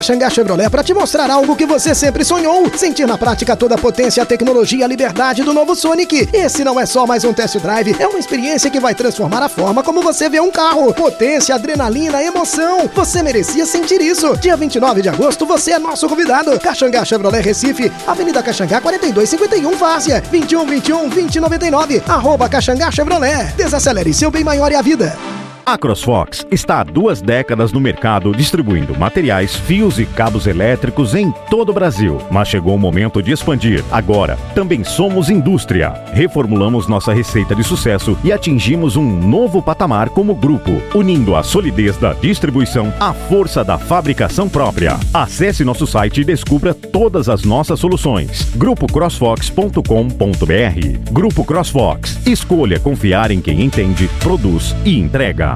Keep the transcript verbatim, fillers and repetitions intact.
Caxangá Chevrolet para te mostrar algo que você sempre sonhou. Sentir na prática toda a potência, a tecnologia, a liberdade do novo Sonic. Esse não é só mais um test drive, é uma experiência que vai transformar a forma como você vê um carro. Potência, adrenalina, emoção. Você merecia sentir isso. Dia vinte e nove de agosto, você é nosso convidado. Caxangá Chevrolet Recife, Avenida Caxangá quarenta e dois cinquenta e um, Várzea. vinte e um, vinte e um, vinte, noventa e nove. Arroba Caxangá Chevrolet. Desacelere seu bem maior e a vida. A CrossFox está há duas décadas no mercado distribuindo materiais, fios e cabos elétricos em todo o Brasil. Mas chegou o momento de expandir. Agora, também somos indústria. Reformulamos nossa receita de sucesso e atingimos um novo patamar como grupo, unindo a solidez da distribuição à força da fabricação própria. Acesse nosso site e descubra todas as nossas soluções. grupo crossfox ponto com ponto br. Grupo CrossFox. Escolha confiar em quem entende, produz e entrega.